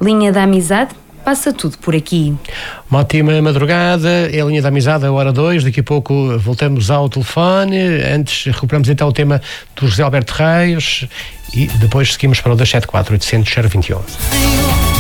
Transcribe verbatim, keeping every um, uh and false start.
Linha da Amizade, passa tudo por aqui. Uma ótima madrugada, é a Linha da Amizade, a hora dois, daqui a pouco voltamos ao telefone. Antes recuperamos então o tema do José Alberto Reis e depois seguimos para o dois sete quatro, oitocentos, zero vinte e um.